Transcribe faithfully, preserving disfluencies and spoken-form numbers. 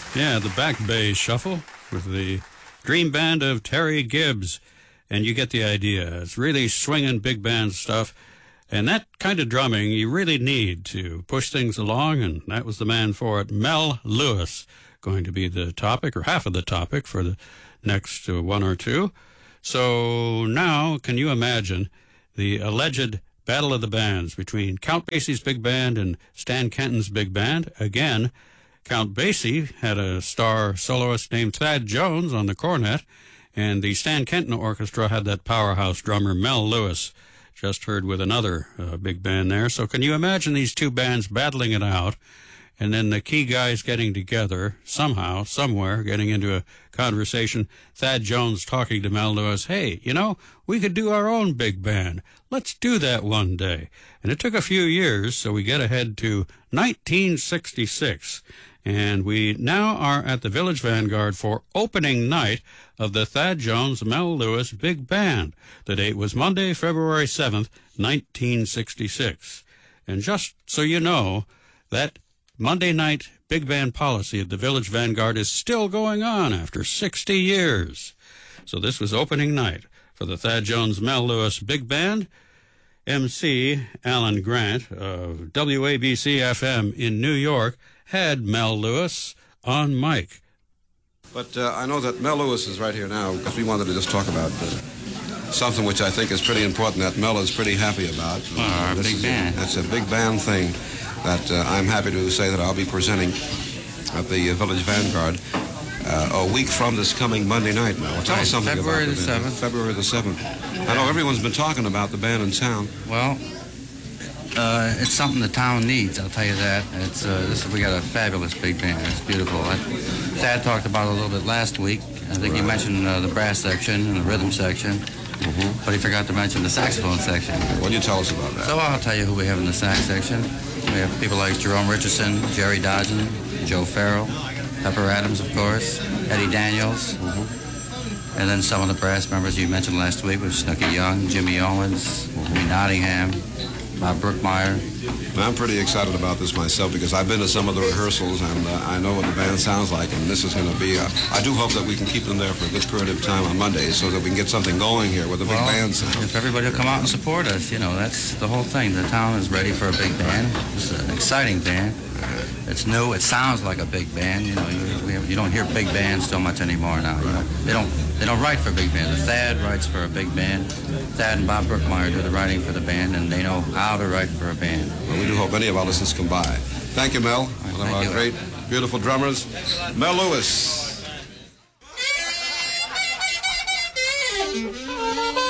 Yeah, the Back Bay Shuffle with the Dream Band of Terry Gibbs. And you get the idea. It's really swinging big band stuff. And that kind of drumming you really need to push things along. And that was the man for it, Mel Lewis, going to be the topic, or half of the topic, for the next uh, one or two. So now, can you imagine the alleged battle of the bands between Count Basie's big band and Stan Kenton's big band? Again, Count Basie had a star soloist named Thad Jones on the cornet, and the Stan Kenton Orchestra had that powerhouse drummer Mel Lewis, just heard with another uh, big band there. So can you imagine these two bands battling it out, and then the key guys getting together somehow, somewhere, getting into a conversation, Thad Jones talking to Mel Lewis, hey, you know, we could do our own big band. Let's do that one day. And it took a few years, so we get ahead to nineteen sixty-six. And we now are at the Village Vanguard for opening night of the Thad Jones Mel Lewis Big Band. The date was Monday, February seventh, nineteen sixty-six. And just so you know, that Monday night big band policy at the Village Vanguard is still going on after sixty years. So this was opening night for the Thad Jones Mel Lewis Big Band. M C Alan Grant of W A B C F M in New York had Mel Lewis on mic. But uh, I know that Mel Lewis is right here now because we wanted to just talk about uh, something which I think is pretty important that Mel is pretty happy about. Well, our this big band. That's a big band thing that uh, I'm happy to say that I'll be presenting at the uh, Village Vanguard uh, a week from this coming Monday night now. Tell Right, us something February about the seventh. February the seventh. I know everyone's been talking about the band in town. Well, uh, it's something the town needs, I'll tell you that. It's uh, this, we got a fabulous big band. It's beautiful. I, Thad talked about it a little bit last week. I think he mentioned uh, the brass section and the rhythm section, Mm-hmm. but he forgot to mention the saxophone section. What do you tell us about that? So I'll tell you who we have in the sax section. We have people like Jerome Richardson, Jerry Dodson, Joe Farrell, Pepper Adams, of course, Eddie Daniels, mm-hmm. and then some of the brass members you mentioned last week was Snooky Young, Jimmy Owens, mm-hmm. Nottingham, Bob Brookmeyer. I'm pretty excited about this myself because I've been to some of the rehearsals and uh, I know what the band sounds like, and this is going to be a, I do hope that we can keep them there for a good period of time on Mondays so that we can get something going here with a big Well, band sound. If everybody will come out and support us, you know, that's the whole thing. The town is ready for a big band. It's an exciting band. It's new. It sounds like a big band. You know, you, we have, you don't hear big bands so much anymore now. You know, they don't they don't write for big bands. Thad writes for a big band. Thad and Bob Brookmeyer do the writing for the band, and they know how to write for a band. Well, we do hope any of our listeners come by. Thank you, Mel. Right, One of thank our you. great, beautiful drummers, Mel Lewis.